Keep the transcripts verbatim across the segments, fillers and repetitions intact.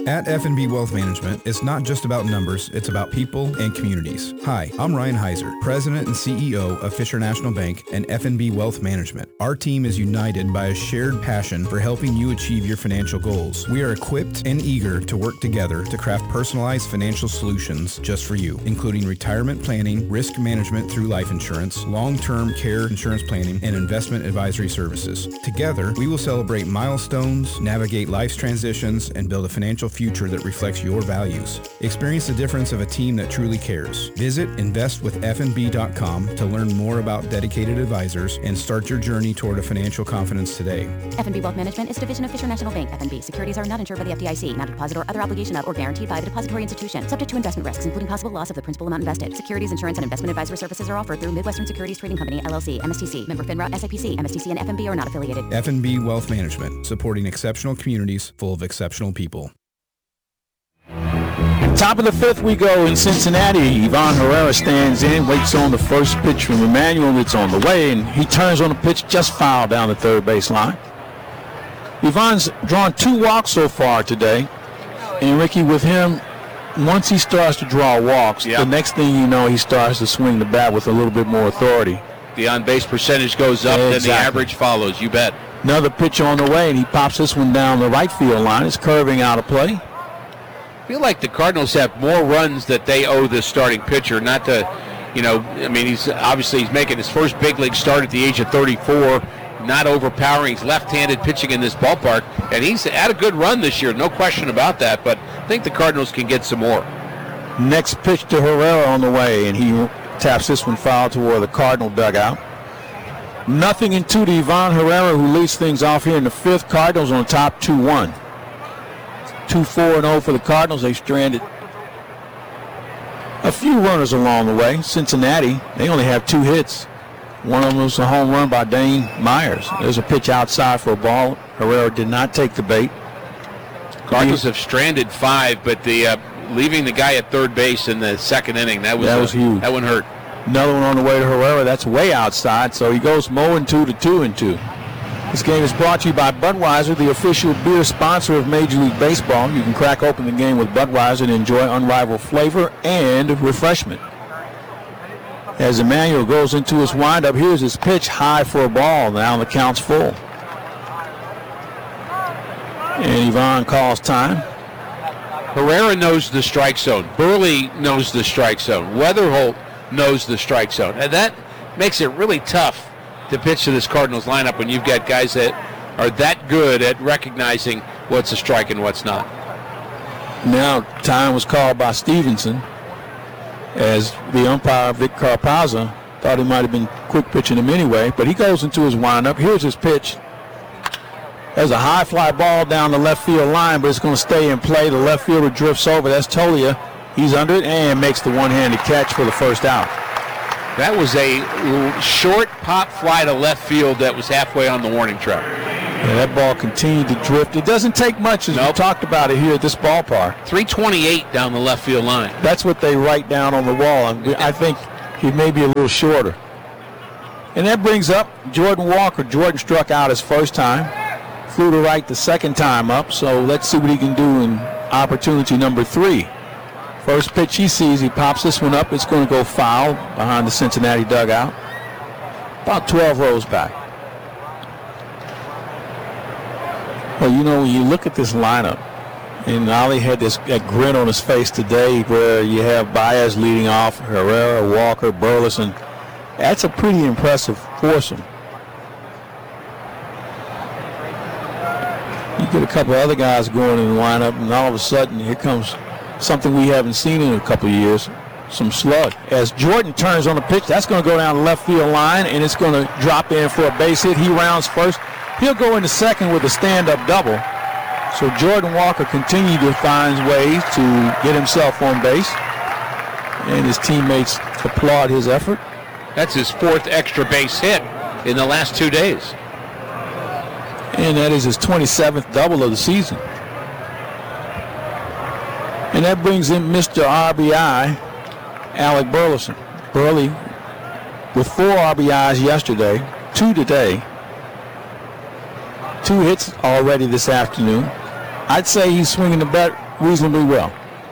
At F and B Wealth Management, it's not just about numbers, it's about people and communities. Hi, I'm Ryan Heiser, President and C E O of Fisher National Bank and F and B Wealth Management. Our team is united by a shared passion for helping you achieve your financial goals. We are equipped and eager to work together to craft personalized financial solutions just for you, including retirement planning, risk management through life insurance, long-term care insurance planning, and investment advisory services. Together, we will celebrate milestones, navigate life's transitions, and build a financial future that reflects your values. Experience the difference of a team that truly cares. Visit invest with f n b dot com to learn more about dedicated advisors and start your journey toward a financial confidence today. F and B Wealth Management is a division of Fisher National Bank. F and B securities are not insured by the F D I C, not a deposit or other obligation of or guaranteed by the depository institution. Subject to investment risks, including possible loss of the principal amount invested. Securities, insurance, and investment advisory services are offered through Midwestern Securities Trading Company, L L C, M S T C, member FINRA, S I P C. M S T C and F and B are not affiliated. F and B Wealth Management, supporting exceptional communities full of exceptional people. Top of the fifth we go in Cincinnati. Ivan Herrera stands in, waits on the first pitch from Emmanuel. It's on the way, and he turns on the pitch, just fouled down the third base line. Ivan's drawn two walks so far today. And, Ricky, with him, once he starts to draw walks, yep. the next thing you know, he starts to swing the bat with a little bit more authority. The on-base percentage goes up, exactly. Then the average follows, you bet. Another pitch on the way, and he pops this one down the right field line. It's curving out of play. I feel like the Cardinals have more runs that they owe this starting pitcher, not to, you know, I mean, he's obviously he's making his first big league start at the age of thirty-four, not overpowering. He's left-handed pitching in this ballpark, and he's had a good run this year, no question about that, but I think the Cardinals can get some more. Next pitch to Herrera on the way, and he taps this one foul toward the Cardinal dugout. Nothing in two to Ivan Herrera, who leads things off here in the fifth. Cardinals on top two one. two four and oh for the Cardinals. They stranded a few runners along the way. Cincinnati, they only have two hits. One of them was a home run by Dane Myers. There's a pitch outside for a ball. Herrera did not take the bait. Cardinals have stranded five, but the uh, leaving the guy at third base in the second inning, that was, that was a, huge. That one hurt. Another one on the way to Herrera. That's way outside, so he goes oh and two to two and two. This game is brought to you by Budweiser, the official beer sponsor of Major League Baseball. You can crack open the game with Budweiser and enjoy unrivaled flavor and refreshment. As Emmanuel goes into his windup, here's his pitch, high for a ball. Now the count's full. And Ivan calls time. Herrera knows the strike zone. Burley knows the strike zone. Weatherholt knows the strike zone. And that makes it really tough to pitch to this Cardinals lineup when you've got guys that are that good at recognizing what's a strike and what's not. Now time was called by Stevenson as the umpire, Vic Carpazza, thought he might have been quick pitching him anyway, but he goes into his windup. Here's his pitch. There's a high fly ball down the left field line, but it's going to stay in play. The left fielder drifts over. That's Tolia. He's under it and makes the one-handed catch for the first out. That was a short pop fly to left field that was halfway on the warning track. Yeah, that ball continued to drift. It doesn't take much, as nope. we talked about it here at this ballpark. three twenty-eight down the left field line. That's what they write down on the wall. I think he may be a little shorter. And that brings up Jordan Walker. Jordan struck out his first time. Flew to right the second time up. So let's see what he can do in opportunity number three. First pitch he sees, he pops this one up. It's going to go foul behind the Cincinnati dugout. About twelve rows back. Well, you know, when you look at this lineup, and Ollie had this that grin on his face today where you have Baez leading off, Herrera, Walker, Burleson. That's a pretty impressive foursome. You get a couple of other guys going in the lineup, and all of a sudden here comes something we haven't seen in a couple of years, some slug. As Jordan turns on the pitch, that's going to go down the left field line, and it's going to drop in for a base hit. He rounds first. He'll go into second with a stand-up double. So Jordan Walker continued to find ways to get himself on base, and his teammates applaud his effort. That's his fourth extra base hit in the last two days. And that is his twenty-seventh double of the season. And that brings in Mister R B I, Alec Burleson. Burley with four R B Is yesterday, two today. Two hits already this afternoon. I'd say he's swinging the bat reasonably well.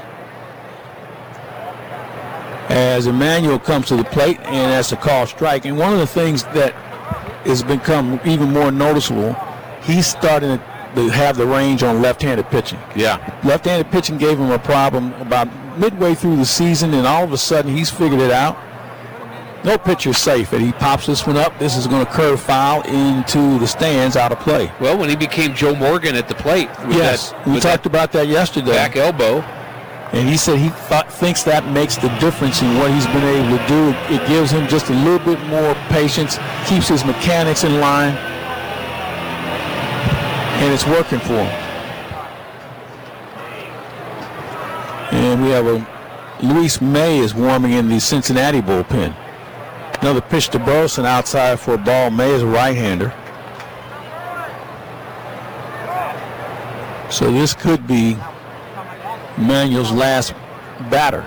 As Emmanuel comes to the plate and has to call strike. And one of the things that has become even more noticeable, he's starting to have the range on left-handed pitching. Yeah. Left-handed pitching gave him a problem about midway through the season, and all of a sudden he's figured it out. No pitcher's safe, and he pops this one up. This is going to curve foul into the stands, out of play. Well, when he became Joe Morgan at the plate. With yes, that, we with talked about that yesterday. Back elbow. And he said he thought, thinks that makes the difference in what he's been able to do. It, it gives him just a little bit more patience, keeps his mechanics in line, and it's working for him. And we have a Luis May is warming in the Cincinnati bullpen. Another pitch to Burleson outside for a ball. May is a right-hander. So this could be Manuel's last batter.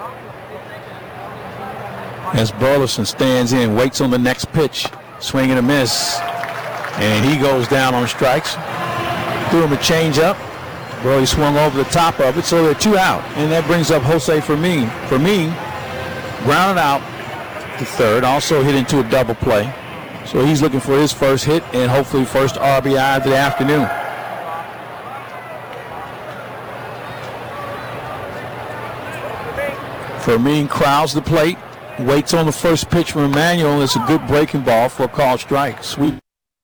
As Burleson stands in, waits on the next pitch, swing and a miss, and he goes down on strikes. Threw him a changeup. Burley swung over the top of it, so they're two out, and that brings up Jose Fermin. Fermin grounded out to third, also hit into a double play. So he's looking for his first hit and hopefully first R B I of the afternoon. Fermin crowds the plate, waits on the first pitch from Emmanuel, and it's a good breaking ball for a called strike. Sweet.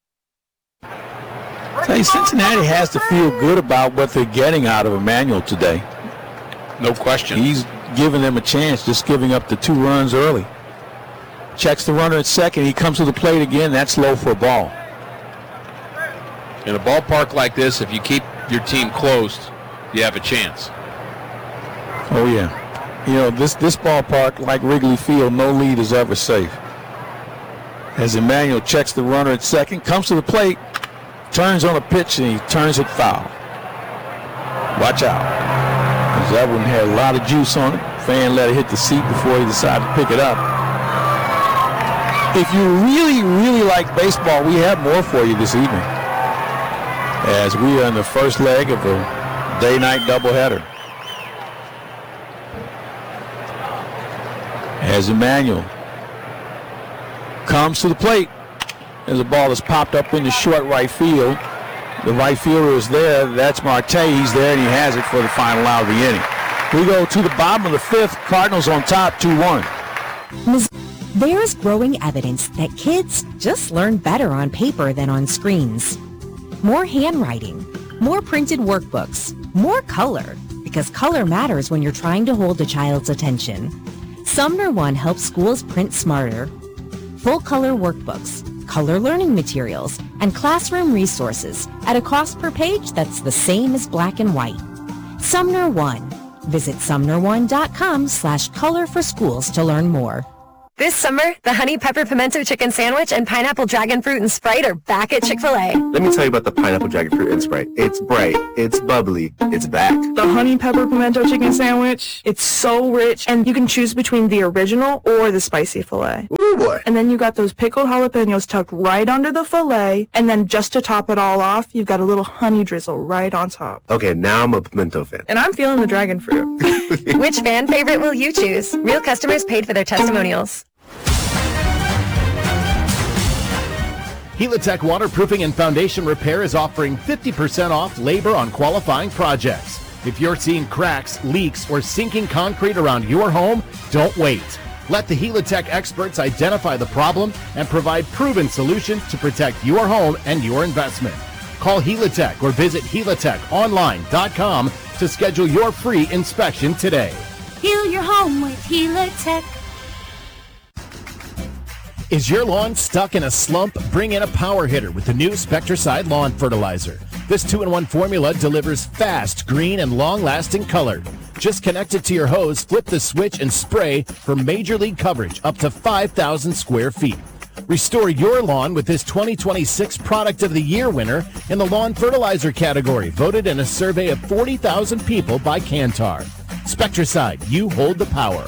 Hey, Cincinnati has to feel good about what they're getting out of Emmanuel today. No question. He's giving them a chance, just giving up the two runs early. Checks the runner at second. He comes to the plate again. That's low for a ball. In a ballpark like this, if you keep your team close, you have a chance. Oh, yeah. You know, this, this ballpark, like Wrigley Field, no lead is ever safe. As Emmanuel checks the runner at second, comes to the plate, turns on a pitch, and he turns it foul. Watch out. Because that one had a lot of juice on it. Fan let it hit the seat before he decided to pick it up. If you really, really like baseball, we have more for you this evening, as we are in the first leg of a day-night doubleheader. As Emmanuel comes to the plate, there's a ball that's popped up into short right field. The right fielder is there. That's Marte. He's there, and he has it for the final out of the inning. We go to the bottom of the fifth. Cardinals on top, two one. There is growing evidence that kids just learn better on paper than on screens. More handwriting, more printed workbooks, more color, because color matters when you're trying to hold a child's attention. Sumner One helps schools print smarter. Full-color workbooks, color learning materials, and classroom resources at a cost per page that's the same as black and white. Sumner One. Visit sumner one dot com slash color for schools to learn more. This summer, the Honey Pepper Pimento Chicken Sandwich and Pineapple Dragon Fruit and Sprite are back at Chick-fil-A. Let me tell you about the Pineapple Dragon Fruit and Sprite. It's bright, it's bubbly, it's back. The Honey Pepper Pimento Chicken Sandwich, it's so rich, and you can choose between the original or the spicy filet. Ooh, boy. And then you got those pickled jalapenos tucked right under the filet, and then just to top it all off, you've got a little honey drizzle right on top. Okay, now I'm a pimento fan. And I'm feeling the dragon fruit. Which fan favorite will you choose? Real customers paid for their testimonials. Helitech Waterproofing and Foundation Repair is offering fifty percent off labor on qualifying projects. If you're seeing cracks, leaks, or sinking concrete around your home, don't wait. Let the Helitech experts identify the problem and provide proven solutions to protect your home and your investment. Call Helitech or visit helitech online dot com to schedule your free inspection today. Heal your home with Helitech. Is your lawn stuck in a slump? Bring in a power hitter with the new Spectracide Lawn Fertilizer. This two in one formula delivers fast, green, and long-lasting color. Just connect it to your hose, flip the switch, and spray for major league coverage up to five thousand square feet. Restore your lawn with this twenty twenty-six Product of the Year winner in the lawn fertilizer category, voted in a survey of forty thousand people by Kantar. Spectracide, you hold the power.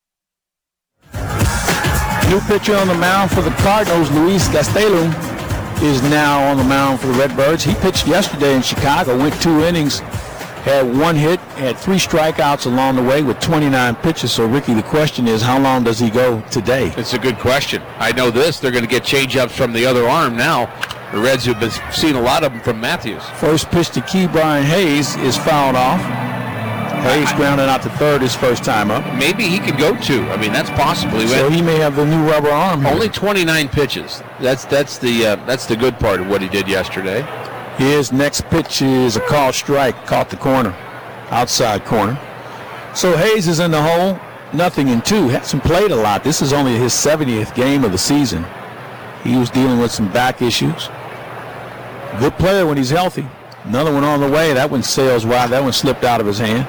New pitcher on the mound for the Cardinals, Luis Gastelum. is now on the mound for the Redbirds. He pitched yesterday in Chicago, went two innings, had one hit, had three strikeouts along the way with twenty-nine pitches. So, Ricky, the question is, how long does he go today? It's a good question. I know this. They're going to get change-ups from the other arm now. The Reds have been seeing a lot of them from Matthews. First pitch to Key Brian Hayes is fouled off. Hayes grounded out to third his first time up. Maybe he could go two. I mean, that's possible. He so went, he may have the new rubber arm here. Only twenty-nine pitches. That's that's the uh, that's the good part of what he did yesterday. His next pitch is a called strike, caught the corner, outside corner. So Hayes is in the hole, nothing in two. Hasn't played a lot. This is only his seventieth game of the season. He was dealing with some back issues. Good player when he's healthy. Another one on the way. That one sails wide. That one slipped out of his hand.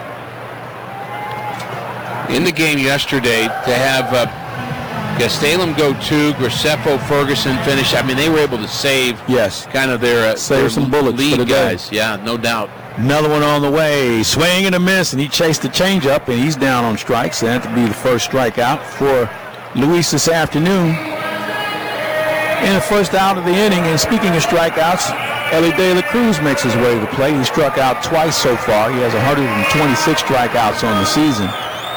In the game yesterday, to have uh, Gastelum go two, Graceffo, Ferguson finish. I mean, they were able to save yes. kind of their, uh, save their some bullets lead for the guys. day. Yeah, no doubt. Another one on the way. Swing and a miss, and he chased the changeup, and he's down on strikes. That to be the first strikeout for Luis this afternoon. In the first out of the inning, and speaking of strikeouts, Ellie De La Cruz makes his way to the plate. He struck out twice so far. He has one hundred twenty-six strikeouts on the season.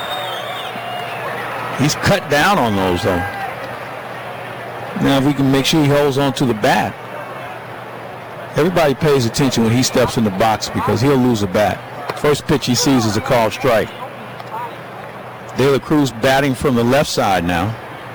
He's cut down on those, though. Now, if we can make sure he holds on to the bat. Everybody pays attention when he steps in the box because he'll lose a bat. First pitch he sees is a called strike. De La Cruz batting from the left side now.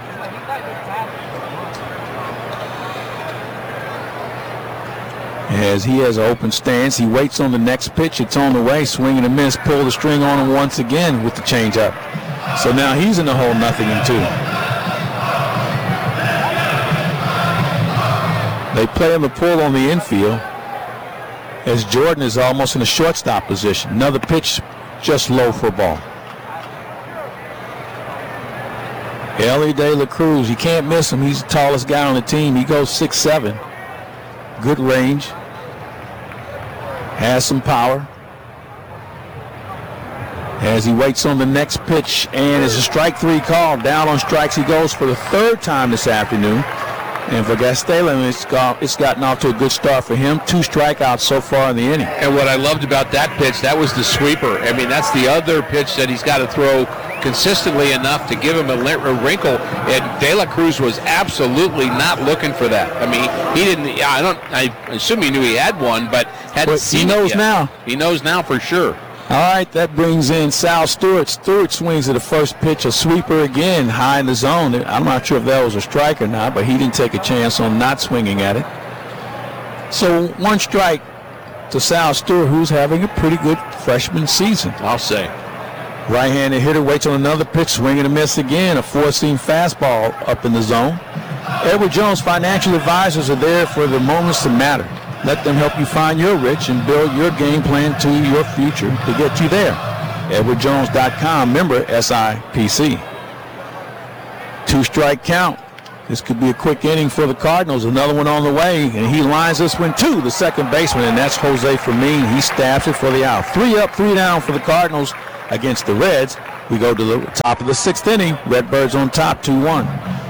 As he has an open stance, he waits on the next pitch. It's on the way. Swing and a miss. Pull the string on him once again with the changeup. So now he's in the hole, nothing in two. They play him a pull on the infield as Jordan is almost in a shortstop position. Another pitch just low for a ball. Ellie De La Cruz, you can't miss him. He's the tallest guy on the team. He goes six seven. Good range. Has some power. As he waits on the next pitch, and it's a strike three call. Down on strikes he goes for the third time this afternoon. And for Gastelum, it's, got, it's gotten off to a good start for him. Two strikeouts so far in the inning. And what I loved about that pitch, that was the sweeper. I mean, that's the other pitch that he's got to throw consistently enough to give him a, a wrinkle. And De La Cruz was absolutely not looking for that. I mean, he didn't. I don't. I assume he knew he had one, but hadn't but seen he knows it yet. now. He knows now for sure. All right, that brings in Sal Stewart. Stewart swings at the first pitch, a sweeper again, high in the zone. I'm not sure if that was a strike or not, but he didn't take a chance on not swinging at it. So one strike to Sal Stewart, who's having a pretty good freshman season. I'll say. Right-handed hitter waits on another pitch, swing and a miss again, a four-seam fastball up in the zone. Edward Jones Financial Advisors are there for the moments that matter. Let them help you find your rich and build your game plan to your future to get you there. Edward Jones dot com, member S I P C. Two-strike count. This could be a quick inning for the Cardinals. Another one on the way, and he lines this one to the second baseman, and that's Jose Fermin. He stabs it for the out. Three up, three down for the Cardinals against the Reds. We go to the top of the sixth inning. Redbirds on top, two one.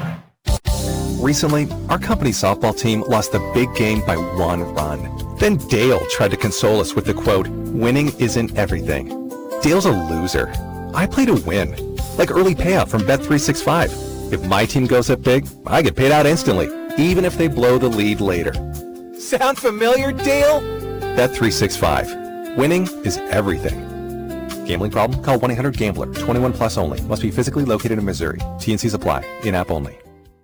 Recently, our company softball team lost the big game by one run. Then Dale tried to console us with the quote, "Winning isn't everything." Dale's a loser. I play to win. Like early payout from Bet three sixty-five. If my team goes up big, I get paid out instantly, even if they blow the lead later. Sound familiar, Dale? Bet three sixty-five. Winning is everything. Gambling problem? Call one eight hundred gambler. twenty-one plus only. Must be physically located in Missouri. T N Cs apply. In-app only.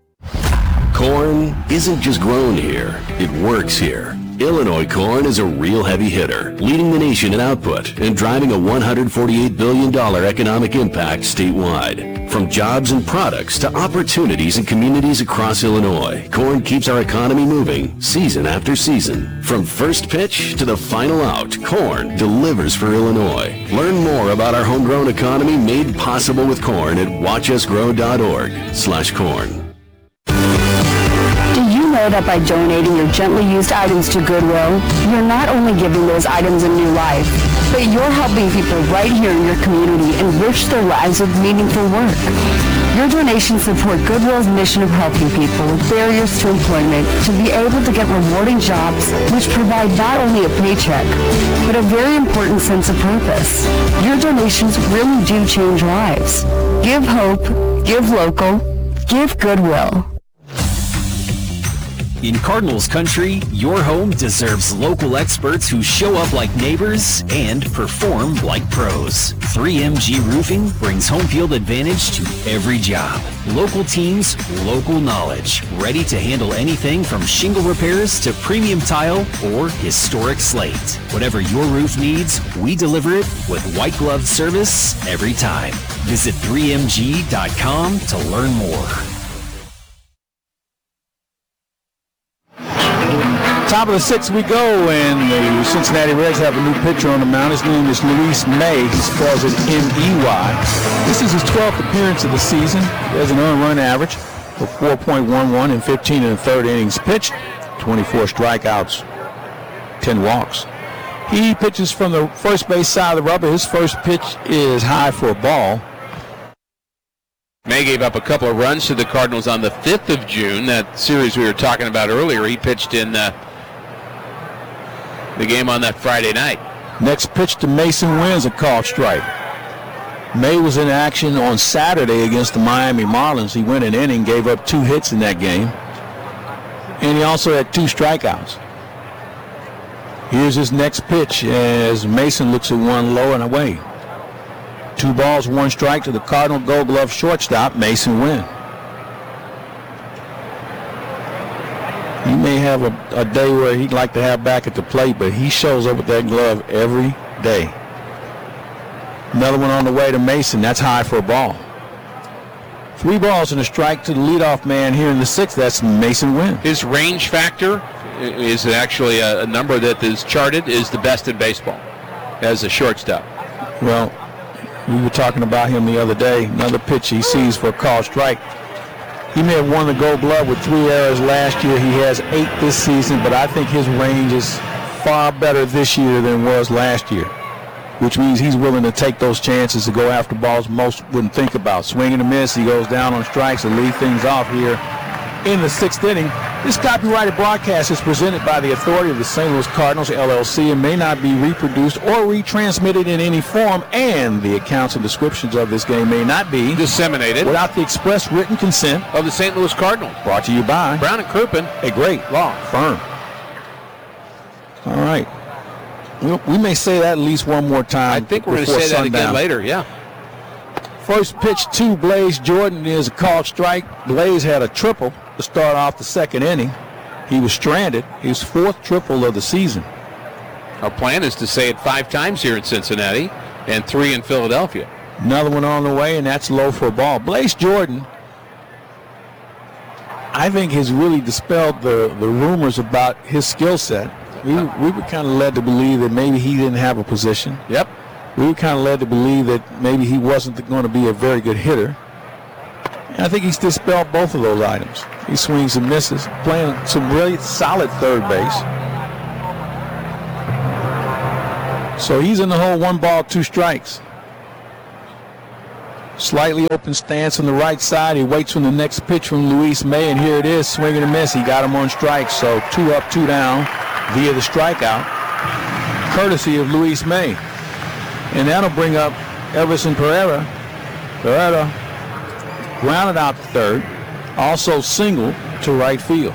Corn isn't just grown here, it works here. Illinois corn is a real heavy hitter, leading the nation in output and driving a one hundred forty-eight billion dollars economic impact statewide. From jobs and products to opportunities in communities across Illinois, corn keeps our economy moving season after season. From first pitch to the final out, corn delivers for Illinois. Learn more about our homegrown economy made possible with corn at watch us grow dot org slash corn. That by donating your gently used items to Goodwill, you're not only giving those items a new life, but you're helping people right here in your community enrich their lives with meaningful work. Your donations support Goodwill's mission of helping people with barriers to employment to be able to get rewarding jobs which provide not only a paycheck, but a very important sense of purpose. Your donations really do change lives. Give hope, give local, give Goodwill. In Cardinals country, your home deserves local experts who show up like neighbors and perform like pros. three M G Roofing brings home field advantage to every job. Local teams, local knowledge, ready to handle anything from shingle repairs to premium tile or historic slate. Whatever your roof needs, we deliver it with white glove service every time. Visit three M G dot com to learn more. Top of the sixth we go, and the Cincinnati Reds have a new pitcher on the mound. His name is Luis May. He spells it M E Y. This is his twelfth appearance of the season. He has an earned run average of four point one one in fifteen and a third innings pitched, twenty-four strikeouts, ten walks. He pitches from the first base side of the rubber. His first pitch is high for a ball. May gave up a couple of runs to the Cardinals on the fifth of June, that series we were talking about earlier. He pitched in uh, the game on that Friday night. Next pitch to Mason Wynn's a called strike. May was in action on Saturday against the Miami Marlins. He went an inning, gave up two hits in that game, and he also had two strikeouts. Here's his next pitch as Mason looks at one low and away. Two balls, one strike to the Cardinal Gold Glove shortstop, Mason Wynn. He may have a, a day where he'd like to have back at the plate, but he shows up with that glove every day. Another one on the way to Mason. That's high for a ball. Three balls and a strike to the leadoff man here in the sixth. That's Mason Wynn. His range factor is actually a, a number that is charted is the best in baseball as a shortstop. Well, we were talking about him the other day. Another pitch he sees for a called strike. He may have won the Gold Glove with three errors last year. He has eight this season, but I think his range is far better this year than it was last year, which means he's willing to take those chances to go after balls most wouldn't think about. Swing and a miss, he goes down on strikes and lead things off here in the sixth inning. This copyrighted broadcast is presented by the authority of the Saint Louis Cardinals, L L C, and may not be reproduced or retransmitted in any form, and the accounts and descriptions of this game may not be disseminated without the express written consent of the Saint Louis Cardinals. Brought to you by Brown and Crouppen, a great law firm. All right. We may say that at least one more time. I think we're going to say sundown. that again later, yeah. First pitch to Blaze Jordan is a called strike. Blaze had a triple to start off the second inning. He was stranded. His fourth triple of the season. Our plan is to say it five times here in Cincinnati and three in Philadelphia. Another one on the way, and that's low for a ball. Blaze Jordan, I think, has really dispelled the, the rumors about his skill set. We, we were kind of led to believe that maybe he didn't have a position. Yep. We were kind of led to believe that maybe he wasn't going to be a very good hitter. And I think he's dispelled both of those items. He swings and misses, playing some really solid third base. So he's in the hole, one ball, two strikes. Slightly open stance on the right side. He waits for the next pitch from Luis May, and here it is, swing and a miss. He got him on strikes, so two up, two down via the strikeout, courtesy of Luis May. And that'll bring up Everson Pereira. Pereira grounded out to third, also single to right field.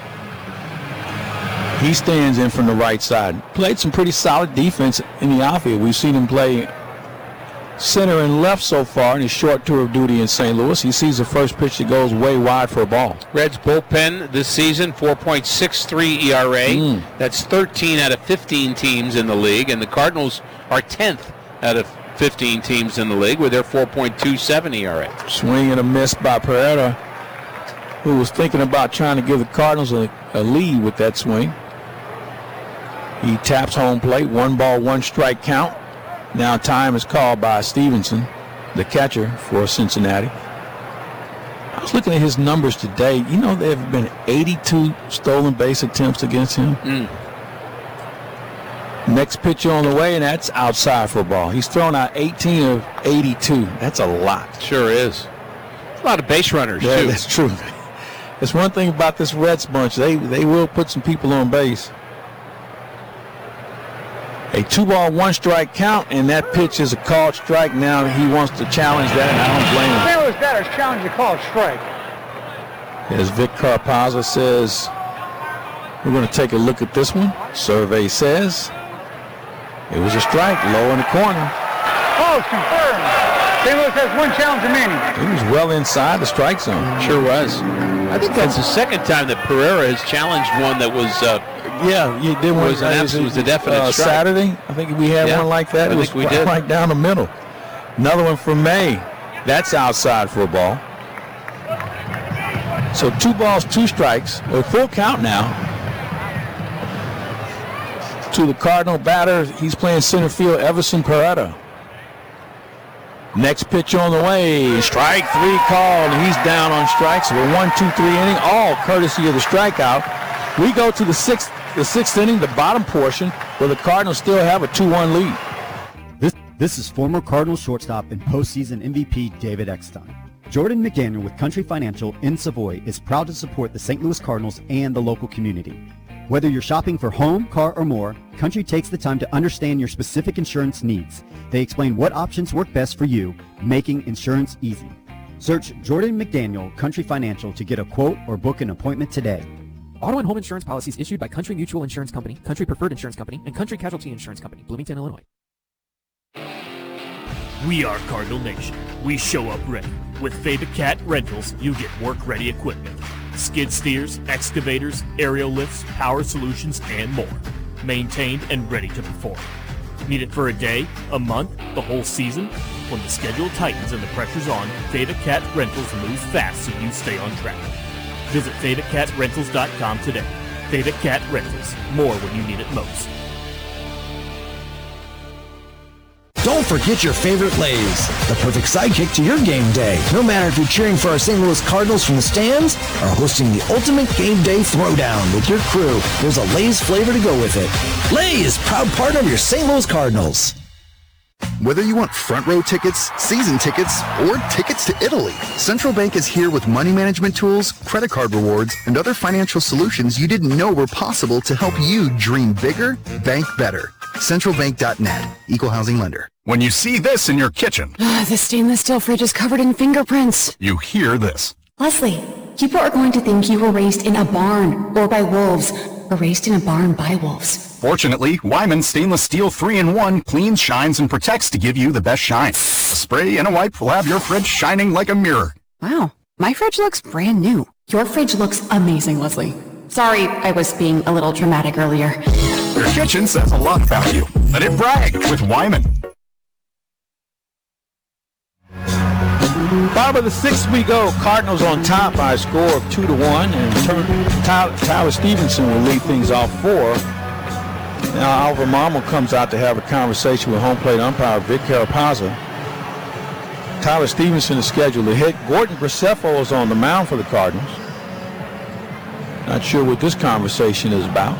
He stands in from the right side. Played some pretty solid defense in the outfield. We've seen him play center and left so far in his short tour of duty in Saint Louis. He sees the first pitch that goes way wide for a ball. Reds bullpen this season, four point six three E R A. Mm. That's thirteen out of fifteen teams in the league, and the Cardinals are tenth out of fifteen teams in the league with their four point two seven E R A. Swing and a miss by Pereira, who was thinking about trying to give the Cardinals a, a lead with that swing. He taps home plate, one ball, one strike count. Now time is called by Stevenson, the catcher for Cincinnati. I was looking at his numbers today. You know, there have been eighty-two stolen base attempts against him. Mm. Next pitch on the way, and that's outside for a ball. He's thrown out eighteen of eighty-two. That's a lot. Sure is. A lot of base runners, yeah, too. That's true. It's one thing about this Reds bunch. They, they will put some people on base. A two-ball, one-strike count, and that pitch is a called strike. Now he wants to challenge that, and I don't blame him. Saint Louis batters challenge a called strike. As Vic Carapazza says, we're going to take a look at this one. Survey says it was a strike, low in the corner. Oh, it's confirmed. Saint Louis has one challenge remaining. He was well inside the strike zone. Sure was. I think that's the second time that Pereira has challenged one that was uh, yeah, you did one. Was an absolute, was a definite uh, strike. Saturday. I think we had yeah, one like that. I it was think we did. Right down the middle. Another one from May. That's outside for a ball. So two balls, two strikes. A full count now. To the Cardinal batter, he's playing center field, Everson Pereira. Next pitch on the way. Strike three called. He's down on strikes. So a one, two, three inning, all courtesy of the strikeout. We go to the sixth, the sixth inning, the bottom portion, where the Cardinals still have a two one lead. This this is former Cardinals shortstop and postseason M V P David Eckstein. Jordan McDaniel with Country Financial in Savoy is proud to support the Saint Louis Cardinals and the local community. Whether you're shopping for home, car, or more, Country takes the time to understand your specific insurance needs. They explain what options work best for you, making insurance easy. Search Jordan McDaniel Country Financial to get a quote or book an appointment today. Auto and home insurance policies issued by Country Mutual Insurance Company, Country Preferred Insurance Company, and Country Casualty Insurance Company, Bloomington, Illinois. We are Cardinal Nation. We show up ready. With Fava Cat Rentals, you get work-ready equipment. Skid steers, excavators, aerial lifts, power solutions, and more. Maintained and ready to perform. Need it for a day, a month, the whole season? When the schedule tightens and the pressure's on, Fava Cat Rentals moves fast so you stay on track. Visit Fava Cat Rentals dot com today. Fava Cat Rentals. More when you need it most. Don't forget your favorite Lays, the perfect sidekick to your game day. No matter if you're cheering for our Saint Louis Cardinals from the stands or hosting the ultimate game day throwdown with your crew, there's a Lays flavor to go with it. Lays, proud partner of your Saint Louis Cardinals. Whether you want front row tickets, season tickets, or tickets to Italy, Central Bank is here with money management tools, credit card rewards, and other financial solutions you didn't know were possible to help you dream bigger, bank better. Central Bank dot net, Equal Housing Lender. When you see this in your kitchen, the stainless steel fridge is covered in fingerprints. You hear this. Leslie, people are going to think you were raised in a barn or by wolves, or raised in a barn by wolves. Fortunately, Wyman Stainless Steel three in one cleans, shines, and protects to give you the best shine. A spray and a wipe will have your fridge shining like a mirror. Wow, my fridge looks brand new. Your fridge looks amazing, Leslie. Sorry, I was being a little dramatic earlier. Your kitchen says a lot about you. Let it brag with Wyman. Bottom of the sixth we go. Cardinals on top by a score of two to one, and turn, Tyler, Tyler Stevenson will lead things off four. Now Alvin Marmol comes out to have a conversation with home plate umpire Vic Carapazza. Tyler Stevenson is scheduled to hit. Gordon Graceffo is on the mound for the Cardinals. Not sure what this conversation is about.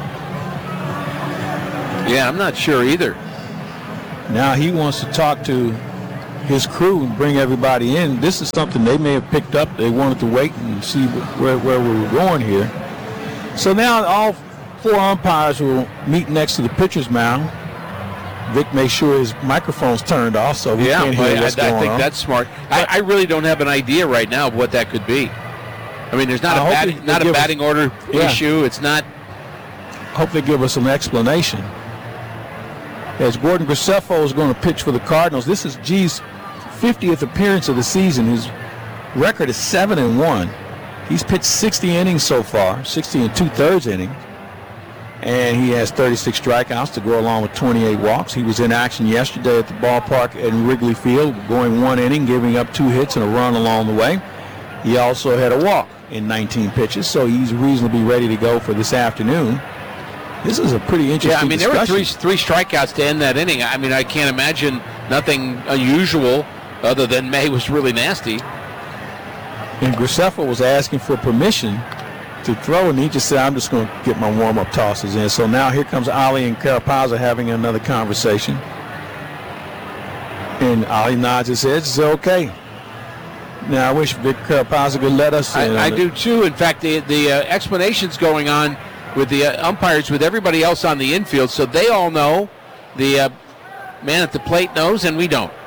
Yeah, I'm not sure either. Now he wants to talk to his crew and bring everybody in. This is something they may have picked up. They wanted to wait and see where, where we were going here. So now all four umpires will meet next to the pitcher's mound. Vic makes sure his microphone's turned off so we yeah, can't hear I, what's I, going I think on. that's smart. I, I really don't have an idea right now of what that could be. I mean, there's not I a batting, they, not they a batting us, order yeah. issue. It's not. Hope they give us an explanation. As Gordon Graceffo is going to pitch for the Cardinals, this is G's fiftieth appearance of the season. His record is seven and one. He's pitched sixty innings so far, sixty and two thirds innings, and he has thirty-six strikeouts to go along with twenty-eight walks. He was in action yesterday at the ballpark in Wrigley Field, going one inning, giving up two hits and a run along the way. He also had a walk in nineteen pitches, so he's reasonably ready to go for this afternoon. This is a pretty interesting Yeah, I mean, discussion. there were three three strikeouts to end that inning. I mean, I can't imagine nothing unusual other than May was really nasty. And Graceffo was asking for permission to throw, and he just said, I'm just going to get my warm-up tosses in. So now here comes Ali and Carapazza having another conversation. And Ali nods his head and says, okay. Now, I wish Vic Carapazza could let us in. I, I do, too. In fact, the, the uh, explanation's going on with the uh, umpires, with everybody else on the infield, so they all know. The uh, man at the plate knows, and we don't.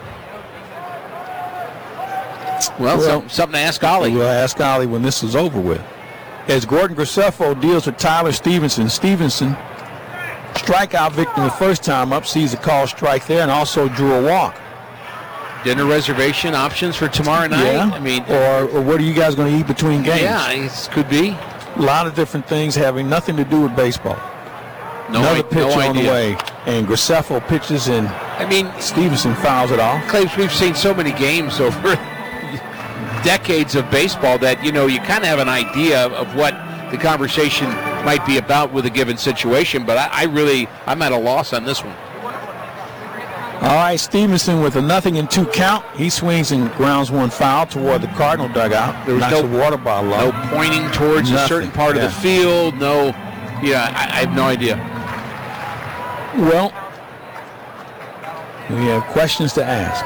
Well, well so, something to ask Ollie. We'll ask Ollie when this is over with. As Gordon Graceffo deals with Tyler Stevenson, Stevenson, strikeout victim the first time up, sees a call strike there, and also drew a walk. Dinner reservation options for tomorrow night? Yeah. I mean, or, or what are you guys going to eat between games? Yeah, it could be. A lot of different things having nothing to do with baseball. No, Another I, pitch no on idea. the way, and Graceffo pitches, and I mean, Stevenson fouls it off. Claves, we've seen so many games over decades of baseball that, you know, you kind of have an idea of what the conversation might be about with a given situation, but I, I really, I'm at a loss on this one. All right, Stevenson with a nothing and two count. He swings and grounds one foul toward the Cardinal dugout. There was Knocks no a water bottle No up. pointing towards Nothing. a certain part yeah. of the field. No, yeah, I, I have no idea. Well, we have questions to ask.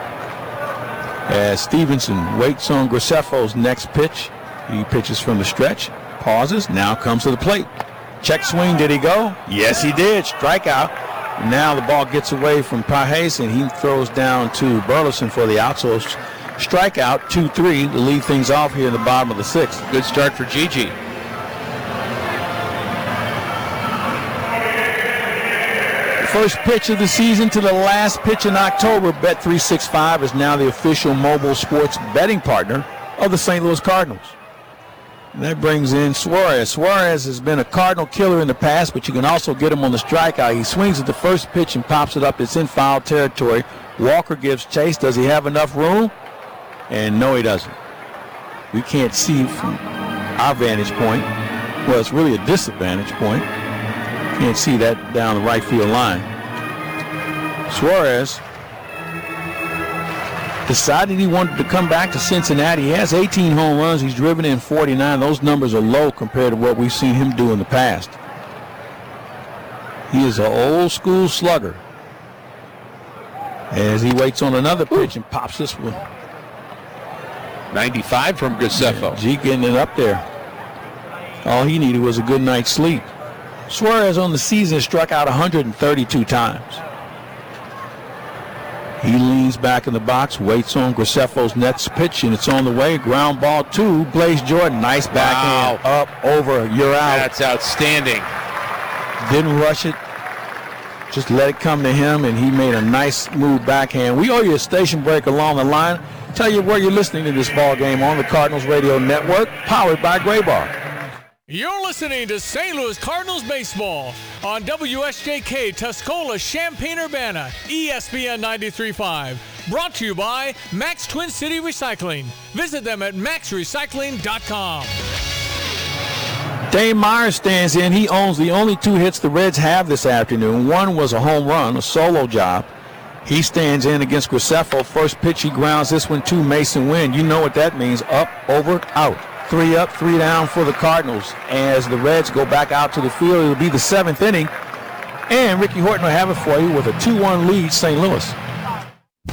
As Stevenson waits on Graceffo's next pitch, he pitches from the stretch, pauses, now comes to the plate. Check swing, did he go? Yes, he did. Strikeout. Now the ball gets away from Pages, and he throws down to Burleson for the out. So strikeout, two three to lead things off here in the bottom of the sixth. Good start for Gigi. First pitch of the season to the last pitch in October. Bet three sixty-five is now the official mobile sports betting partner of the Saint Louis Cardinals. And that brings in Suarez. Suarez has been a Cardinal killer in the past, but you can also get him on the strikeout. He swings at the first pitch and pops it up. It's in foul territory. Walker gives chase. Does he have enough room? And no, he doesn't. We can't see from our vantage point. Well, it's really a disadvantage point. Can't see that down the right field line. Suarez decided he wanted to come back to Cincinnati. He has eighteen home runs. He's driven in forty-nine. Those numbers are low compared to what we've seen him do in the past. He is an old school slugger. As he waits on another pitch and pops this one. ninety-five from Graceffo. G getting it up there. All he needed was a good night's sleep. Suarez on the season struck out one hundred thirty-two times. He leans back in the box, waits on Graceffo's next pitch, and it's on the way. Ground ball to Blaze Jordan. Nice backhand. Wow. Up, over, you're out. That's outstanding. Didn't rush it. Just let it come to him, and he made a nice move backhand. We owe you a station break along the line. Tell you where you're listening to this ball game on the Cardinals Radio Network, powered by Graybar. You're listening to Saint Louis Cardinals baseball on W S J K Tuscola, Champaign-Urbana, E S P N ninety-three point five. Brought to you by Max Twin City Recycling. Visit them at max recycling dot com. Dane Myers stands in. He owns the only two hits the Reds have this afternoon. One was a home run, a solo job. He stands in against Graceffo. First pitch, he grounds this one to Mason Wynn. You know what that means. Up, over, out. Three up, three down for the Cardinals. As the Reds go back out to the field, it'll be the seventh inning. And Ricky Horton will have it for you with a two one lead, Saint Louis.